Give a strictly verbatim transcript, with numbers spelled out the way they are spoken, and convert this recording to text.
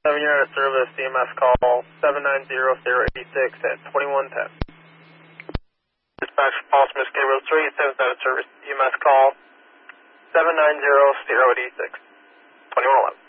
seven, you're out of service, E M S call seven nine zero zero eight six at twenty-one ten. Dispatch Paul Smith, Gabriel three, seven's out of service, E M S call seven nine zero zero eight six, twenty-one eleven.